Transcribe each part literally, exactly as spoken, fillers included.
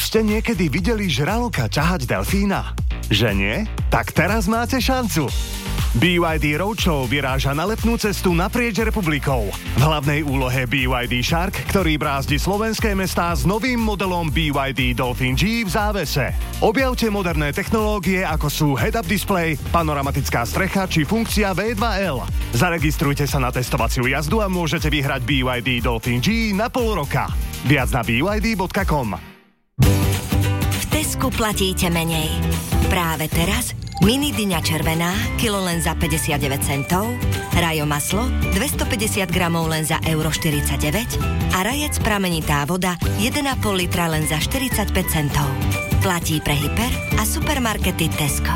Už ste niekedy videli žraloka ťahať delfína? Že nie? Tak teraz máte šancu. bé yet dé Roadshow vyráža na letnú cestu naprieč republikou. V hlavnej úlohe bé yet dé Shark, ktorý brázdi slovenské mestá s novým modelom bé yet dé Dolphin G v závese. Objavte moderné technológie, ako sú head-up display, panoramatická strecha či funkcia vé dva el. Zaregistrujte sa na testovaciu jazdu a môžete vyhrať bé yet dé Dolphin G na pol roka. Viac na bé yet dé bodka com. V Tesku platíte menej. Práve teraz mini dyňa červená, kilo len za päťdesiatdeväť centov, rajo maslo dvestopäťdesiat gramov len za euro štyridsaťdeväť a rajec pramenitá voda jeden a pol litra len za štyridsaťpäť centov. Platí pre hyper a supermarkety Tesco.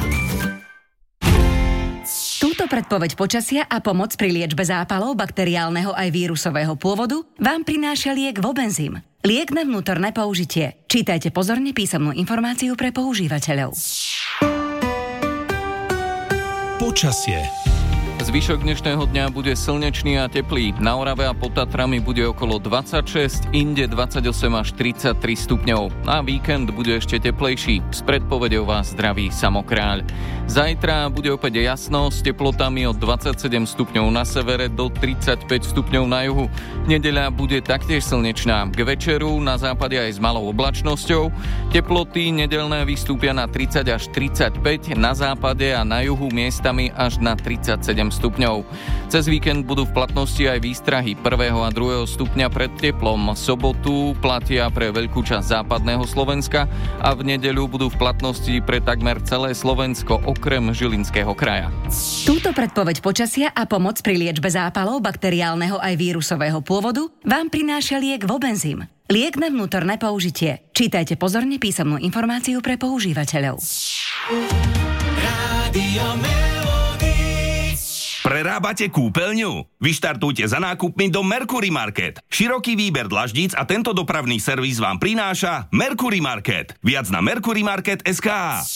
Túto predpoveď počasia a pomoc pri liečbe zápalov bakteriálneho aj vírusového pôvodu vám prináša liek Vobenzym. Liek na vnútorné použitie. Čítajte pozorne písomnú informáciu pre používateľov. Počasie. Zvyšok dnešného dňa bude slnečný a teplý. Na Orave a pod Tatrami bude okolo dvadsaťšesť, inde dvadsaťosem až tridsaťtri stupňov. A víkend bude ešte teplejší. S predpovedou vás zdraví Samokráľ. Zajtra bude opäť jasno s teplotami od dvadsaťsedem stupňov na severe do tridsaťpäť stupňov na juhu. Nedeľa bude taktiež slnečná. K večeru na západe aj s malou oblačnosťou. Teploty nedeľné vystúpia na tridsať až tridsaťpäť, na západe a na juhu miestami až na tridsaťsedem stupňov. Cez víkend budú v platnosti aj výstrahy prvého a druhého stupňa pred teplom. Sobotu platia pre veľkú časť západného Slovenska a v nedeľu budú v platnosti pre takmer celé Slovensko okrem Žilinského kraja. Túto predpoveď počasia a pomoc pri liečbe zápalov bakteriálneho aj vírusového pôvodu vám prináša liek Vobenzym. Liek na vnútorné použitie. Čítajte pozorne písomnú informáciu pre používateľov. Rádio Prerábate kúpeľňu? Vyštartujte za nákupmi do Mercury Market. Široký výber dlaždíc a tento dopravný servis vám prináša Mercury Market. Viac na mercury market bodka es ká.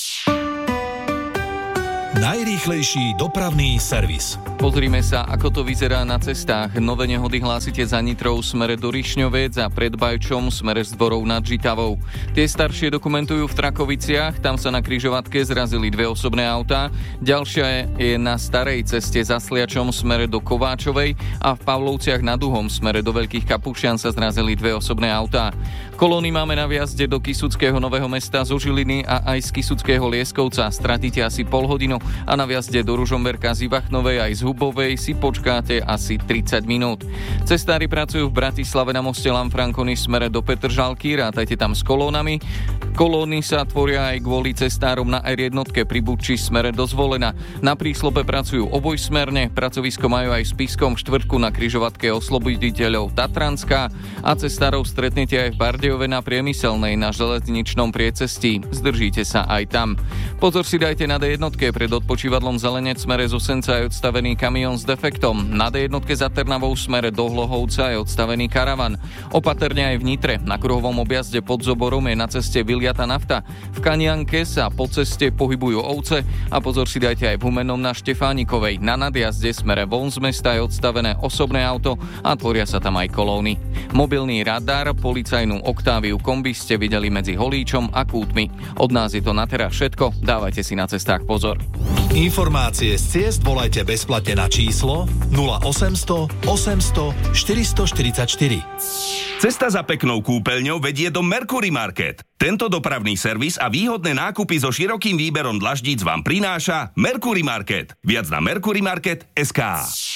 Najrýchlejší dopravný servis. Pozrime sa, ako to vyzerá na cestách. Nové nehody hlásite za Nitrou smere do Rišňovec a pred Bajčom smere z Dvorov nad Žitavou. Tie staršie dokumentujú v Trakoviciach, tam sa na križovatke zrazili dve osobné autá. Ďalšia je na starej ceste za Sliačom smere do Kováčovej a v Pavlovciach nad Uhom smere do Veľkých Kapušian sa zrazili dve osobné autá. Kolóny máme na vjazde do Kysuckého Nového Mesta zo Žiliny a aj z Kysuckého Lieskovca. Stratíte asi pol hodinu a na vjazde do Ružomberka z Ivachnovej aj z Hubovej si počkáte asi tridsať minút. Cestári pracujú v Bratislave na moste Lanfranconi smere do Petržalky, rátajte tam s kolónami. Kolóny sa tvoria aj kvôli cestárom na er jeden pri Bučči smere do Zvolena. Na príslope pracujú obojsmerne, pracovisko majú aj v Spiskom štvrtku na križovatke Osloboditeľov Tatranská a cestárov stretnete aj v Bardejove na Priemyselnej na železničnom priecestí. Zdržíte sa aj tam. Pozor si dajte na dé jeden pred odpočívadlom Zelenec smere z Osenca je odstavený kamión s defektom. Na dé jeden za Trnavou smere do Hlohovca je odstavený karavan. Opatrne aj v Nitre. Na kruhovom objazde pod Zoborom je na ceste vyliata nafta. V Kanianke sa po ceste pohybujú ovce a pozor si dajte aj v Humennom na Štefánikovej. Na nadjazde smere von z mesta je odstavené osobné auto a tvoria sa tam aj kolóny. Mobilný radar, policajnú Oktáviu kombi ste videli medzi Holíčom a Kútmi. Od nás je to na teraz všetko. Dávajte si na cestách pozor. Informácie z ciest volajte bezplatne na číslo nula osemsto osemsto štyristoštyridsaťštyri. Cesta za peknou kúpeľňou vedie do Mercury Market. Tento dopravný servis a výhodné nákupy so širokým výberom dlaždíc vám prináša Mercury Market. Viac na mercury market bodka es ká.